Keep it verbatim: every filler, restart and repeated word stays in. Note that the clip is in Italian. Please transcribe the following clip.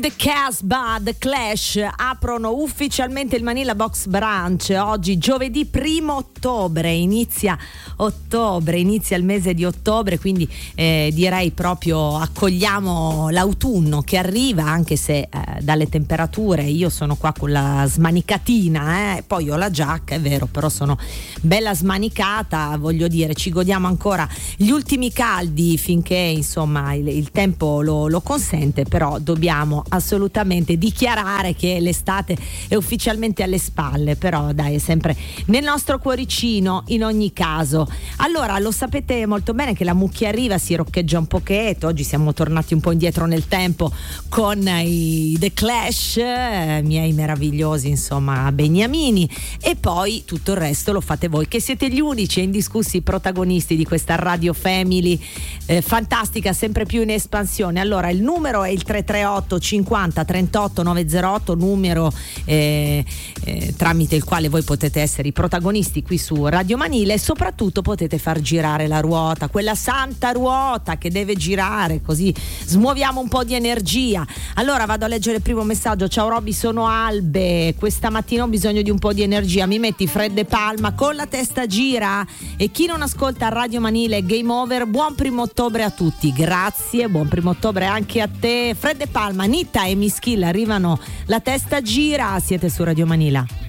The Casbah, The Clash aprono ufficialmente il Manila Box Brunch oggi, giovedì primo ottobre. Inizia ottobre, inizia il mese di ottobre, quindi eh, direi proprio accogliamo l'autunno che arriva, anche se eh, dalle temperature, io sono qua con la smanicatina, eh, poi ho la giacca, è vero, però sono bella smanicata, voglio dire, ci godiamo ancora gli ultimi caldi finché insomma il, il tempo lo, lo consente, però dobbiamo assolutamente dichiarare che l'estate è ufficialmente alle spalle, però dai, è sempre nel nostro cuoricino in ogni caso. Allora, lo sapete molto bene che la Mucchia Riva si roccheggia un pochetto, oggi siamo tornati un po' indietro nel tempo con i The Clash, eh, miei meravigliosi insomma beniamini, e poi tutto il resto lo fate voi che siete gli unici e indiscussi protagonisti di questa Radio Family eh, fantastica, sempre più in espansione. Allora, il numero è il tre tre otto cinquanta trentotto novecentotto, numero eh, eh, tramite il quale voi potete essere i protagonisti qui su Radio Manila, e soprattutto potete far girare la ruota, quella santa ruota che deve girare, così smuoviamo un po' di energia. Allora vado a leggere il primo messaggio. Ciao Robby, sono Albe, questa mattina ho bisogno di un po' di energia, mi metti Fred De Palma con La testa gira? E chi non ascolta Radio Manila è game over. Buon primo ottobre a tutti. Grazie, buon primo ottobre anche a te Fred De Palma. Nita e Mischilla arrivano La testa gira, siete su Radio Manila.